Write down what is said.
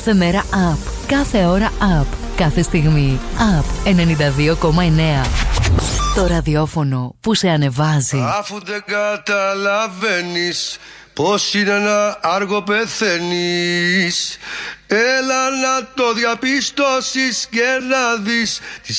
Κάθε μέρα up. Κάθε ώρα up. Κάθε στιγμή up. 92,9. Το ραδιόφωνο που σε ανεβάζει. Αφού δεν καταλαβαίνεις πως είναι ένα άργο πεθαίνεις, έλα να το διαπιστώσεις και να δεις τις